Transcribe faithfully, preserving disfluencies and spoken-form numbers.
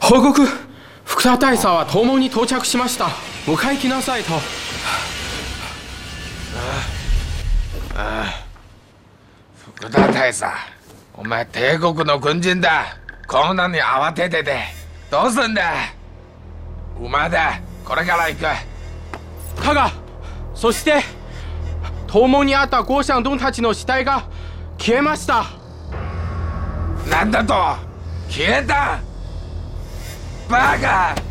報告。福田大佐は東門に到着しました。迎え来なさいと。ああああ、福田大佐、お前帝国の軍人だ。こんなに慌てててどうすんだ。馬だ、これから行く。 だが、そして東門にあったゴーシャンドンたちの死体が消えました。 なんだと？消えた？バカ！